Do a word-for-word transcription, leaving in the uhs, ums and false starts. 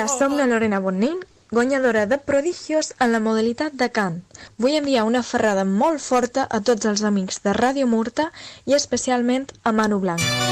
som la Lorena Bonnin, guanyadora de Prodigios en la modalitat de cant. Vull enviar una ferrada molt forta a tots els amics de Ràdio Murta i especialment a Manu Blanc.